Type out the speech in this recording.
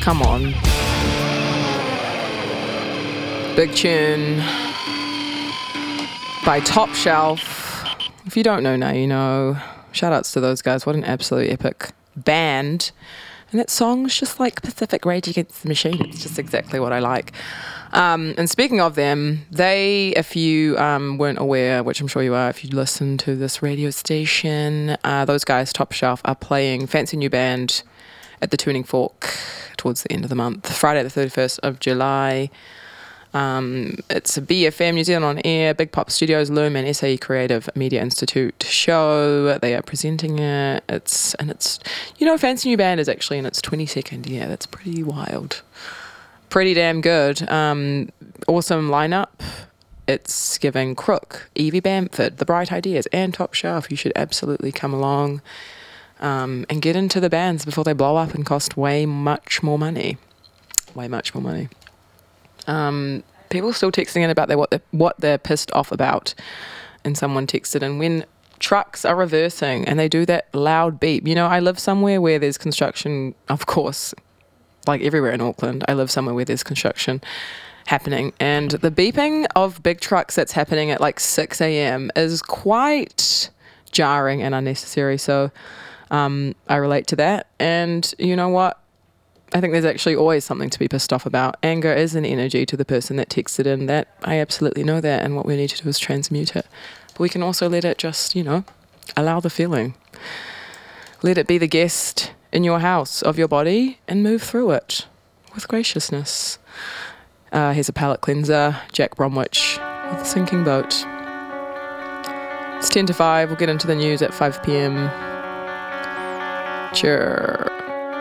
Come on. Big tune by Top Shelf. If you don't know now, you know. Shout outs to those guys. What an absolute epic band. And that song's just like Pacific Rage Against the Machine. It's just exactly what I like. And speaking of them, they, if you weren't aware, which I'm sure you are if you listen to this radio station, those guys, Top Shelf, are playing Fancy New Band at the Tuning Fork towards the end of the month, Friday the 31st of July. It's a BFM New Zealand on Air, Big Pop Studios, Loom and SAE Creative Media Institute show. They are presenting it. It's Fancy New Band is actually in its 22nd year. That's pretty wild. Pretty damn good. Awesome lineup. It's giving Crook, Evie Bamford, The Bright Ideas, and Top Shelf. You should absolutely come along and get into the bands before they blow up and cost way much more money. Way much more money. People still texting in about what they're pissed off about. And someone texted in, when trucks are reversing and they do that loud beep. You know, I live somewhere where there's construction, of course, like everywhere in Auckland. I live somewhere where there's construction happening. And the beeping of big trucks that's happening at like 6 a.m. is quite jarring and unnecessary. So I relate to that. And you know what? I think there's actually always something to be pissed off about. Anger is an energy to the person that texted in. That I absolutely know that, and what we need to do is transmute it. But we can also let it just, allow the feeling. Let it be the guest in your house of your body and move through it with graciousness. Here's a palate cleanser, Jack Bromwich with Sinking Boat. It's 10 to 5. We'll get into the news at 5 p.m. Cheers.